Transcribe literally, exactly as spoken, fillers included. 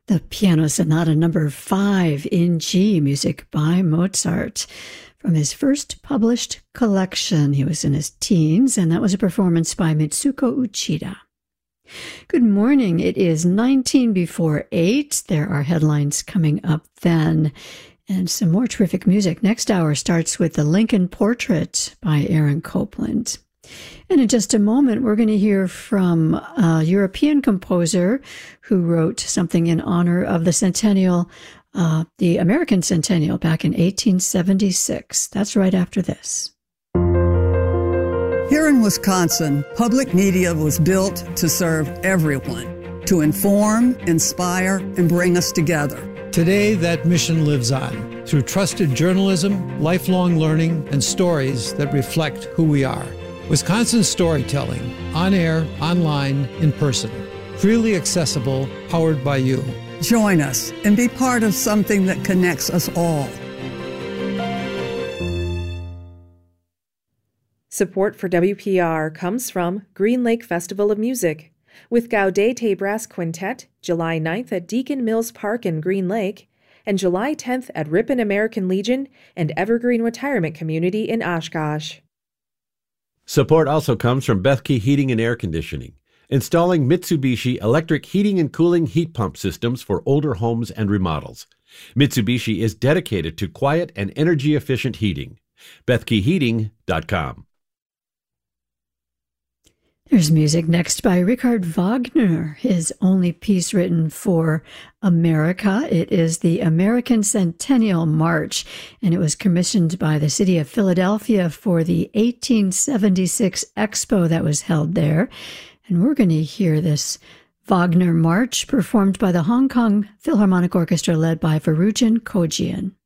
The Piano Sonata number five in G, music by Mozart, from his first published collection. He was in his teens, and that was a performance by Mitsuko Uchida. Good morning. It is nineteen before eight. There are headlines coming up then, and some more terrific music. Next hour starts with The Lincoln Portrait by Aaron Copland. And in just a moment, we're going to hear from a European composer who wrote something in honor of the centennial, uh, the American centennial back in eighteen seventy-six. That's right after this. Here in Wisconsin, public media was built to serve everyone, to inform, inspire, and bring us together. Today, that mission lives on through trusted journalism, lifelong learning, and stories that reflect who we are. Wisconsin storytelling, on air, online, in person. Freely accessible, powered by you. Join us and be part of something that connects us all. Support for W P R comes from Green Lake Festival of Music, with Gaudete Brass Quintet, July ninth at Deacon Mills Park in Green Lake, and July tenth at Ripon American Legion and Evergreen Retirement Community in Oshkosh. Support also comes from Bethke Heating and Air Conditioning, installing Mitsubishi electric heating and cooling heat pump systems for older homes and remodels. Mitsubishi is dedicated to quiet and energy-efficient heating. Bethke Heating dot com. There's music next by Richard Wagner, his only piece written for America. It is the American Centennial March, and it was commissioned by the city of Philadelphia for the eighteen seventy-six expo that was held there. And we're going to hear this Wagner March performed by the Hong Kong Philharmonic Orchestra led by Varujan Kojian.